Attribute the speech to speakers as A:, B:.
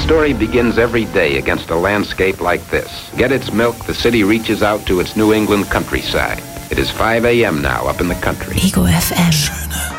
A: story begins every day against a landscape like this. Get its milk, the city reaches out to its New England countryside. It is 5 a.m. now up in the country.
B: Ego FM.
C: Schöne